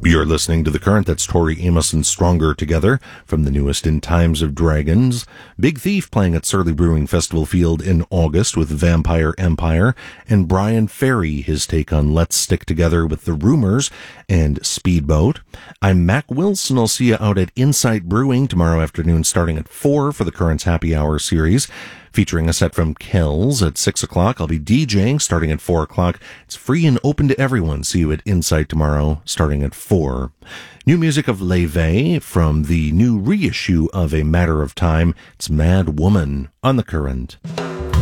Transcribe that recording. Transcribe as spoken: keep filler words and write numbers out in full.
You're listening to The Current. That's Tori Amos and Stronger Together from the newest In Times of Dragons. Big Thief playing at Surly Brewing Festival Field in August with Vampire Empire. And Brian Ferry, his take on Let's Stick Together with The Rumors and Speedboat. I'm Mac Wilson. I'll see you out at Insight Brewing tomorrow afternoon starting at four for The Current's Happy Hour series. Featuring a set from Kells at six o'clock. I'll be DJing starting at four o'clock. It's free and open to everyone. See you at Insight tomorrow starting at four. New music of Leve from the new reissue of A Matter of Time. It's Mad Woman on The Current.